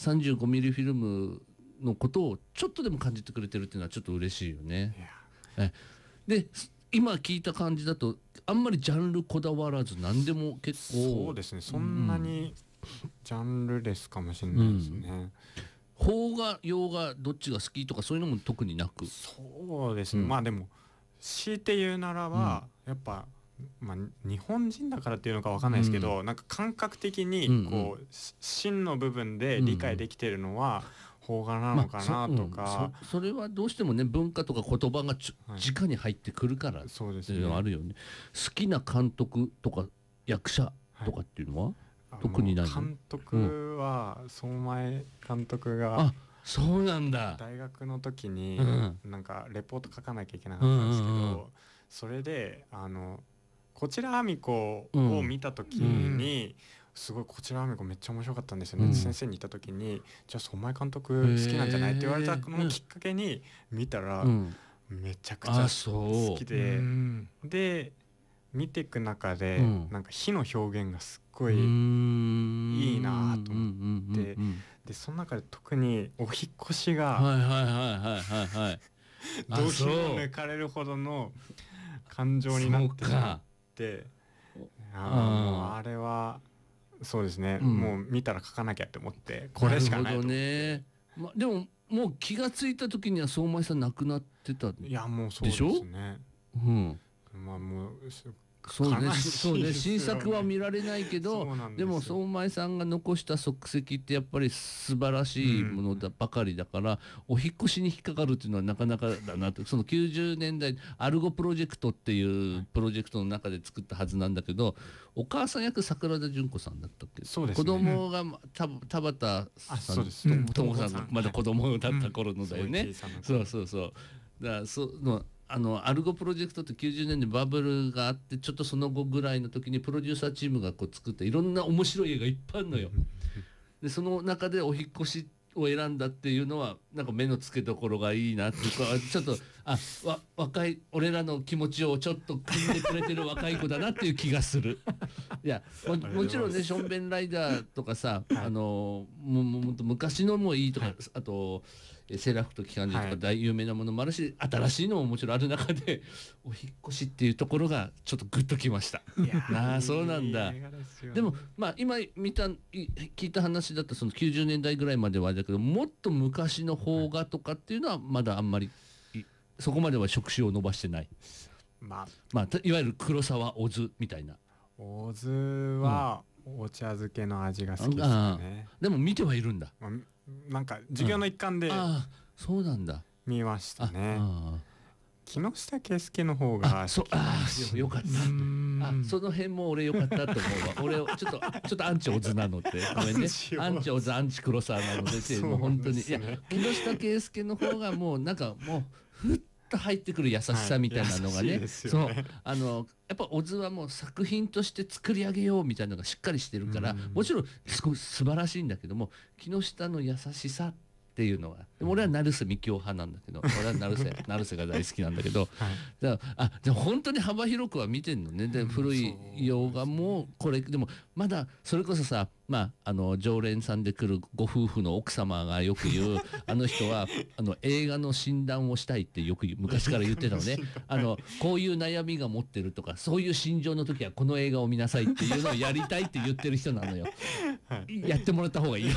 35ミリフィルムのことをちょっとでも感じてくれてるっていうのはちょっと嬉しいよね。で今聞いた感じだとあんまりジャンルこだわらず何でも結構そうですね、そんなにジャンルレスかもしれないですね。 邦画洋画どっちが好きとかそういうのも特になく。 そうですね、まあでも強いて言うならば、やっぱ、まあ、日本人だからっていうのか分かんないですけど、なんか感覚的にこう、芯の部分で理解できてるのは邦画なのかなとか、 それはどうしてもね文化とか言葉が直に入ってくるからっていうのはあるよね。好きな監督とか役者とかっていうのは、特にないの？ 監督は相前監督が、 あ、そうなんだ。 大学の時になんかレポート書かなきゃいけなかったんですけど、それでこちらあみこを見た時に、すごいこちらあみこめっちゃ面白かったんですよね、先生に言った時にじゃあ相前監督好きなんじゃないって言われたのをきっかけに見たら、めちゃくちゃ好きで、で見ていく中で、なんか火の表現がすっごいいいなと思って、でその中で特にお引っ越しがどうしても抜かれるほどの感情になってしまって、もうあれはそうですね、もう見たら書かなきゃって思ってこれしかないと思って。 でももう気がついた時には相馬さん亡くなってたでしょ？ いやもうそうですね。まあもうそうね新作は見られないけど、でも相馬さんが残した足跡ってやっぱり素晴らしいものだばかりだから、お引越しに引っかかるっていうのはなかなかだなと。その90年代アルゴプロジェクトっていうプロジェクトの中で作ったはずなんだけど、お母さん役桜田淳子さんだったっけ？ そうですね。 子供が田畑さん、智子さんがまだ子供だった頃のだよね。そうだからアルゴプロジェクトって90年でバブルがあって、ちょっとその後ぐらいの時にプロデューサーチームがこう作ったいろんな面白い映画いっぱいあるのよ。でその中でお引越しを選んだっていうのはなんか目の付けどころがいいなっていうか、ちょっと若い俺らの気持ちをちょっと汲んでくれてる若い子だなっていう気がする。いや もちろんねションベンライダーとかさ、もっと昔のもいいとか、あとセーラー服と機関銃とか大有名なものもあるし、新しいのももちろんある中でお引越しっていうところがちょっとグッときました。そうなんだ。でもまあ今聞いた話だとその90年代ぐらいまではあれだけど、もっと昔の邦画とかっていうのはまだあんまりそこまでは触手を伸ばしてない。まあいわゆる黒沢小津みたいな。 小津はお茶漬けの味が好きですよね。 でも見てはいるんだ。 なんか授業の一環でそうなんだ見ましたね。木下圭介の方がよかった。その辺も俺よかったと思うわ。俺ちょっとアンチ小津なのでごめんね。アンチ小津アンチ黒沢なのでもう本当にいや木下圭介の方がもうなんかもうふっと入ってくる優しさみたいなのがね、そうやっぱ小津はもう作品として作り上げようみたいなのがしっかりしてるから、もちろんすごい素晴らしいんだけども、木下の優しさっていうのは、でも俺は成瀬みきお派なんだけど、俺は成瀬が大好きなんだけど、じゃあ本当に幅広くは見てんのね。で古い洋画もこれでもまだそれこそさ、常連さんで来るご夫婦の奥様がよく言うあの人は映画の診断をしたいってよく昔から言ってたのね。こういう悩みが持ってるとか、そういう心情の時はこの映画を見なさいっていうのをやりたいって言ってる人なのよ。やってもらった方がいいよ。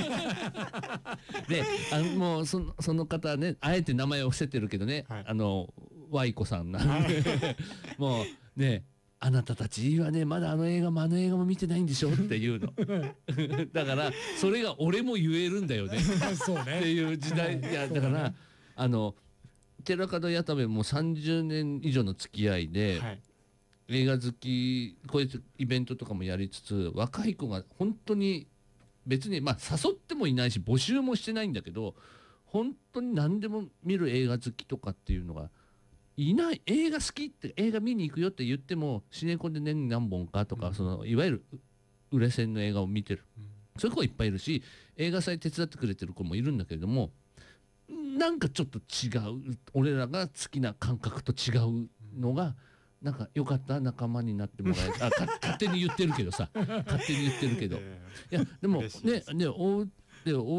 でもうその方ね、あえて名前を伏せてるけどね、ワイコさんなんでもうね、あなたたちいいわね、まだあの映画も見てないんでしょっていうの。だからそれが俺も言えるんだよね。そうねっていう時代。いやだから寺門弥田部も30年以上の付き合いで、映画好きこういうイベントとかもやりつつ、若い子が本当に別に誘ってもいないし募集もしてないんだけど、本当に何でも見る映画好きとかっていうのがいない。映画好きって映画見に行くよって言ってもシネコンで年に何本かとか、いわゆる売れ線の映画を見てる、そういう子はいっぱいいるし、映画祭手伝ってくれてる子もいるんだけれども、なんかちょっと違う、俺らが好きな感覚と違うのがなんかよかった、仲間になってもらえた。勝手に言ってるけどさ、勝手に言ってるけど、いやでもね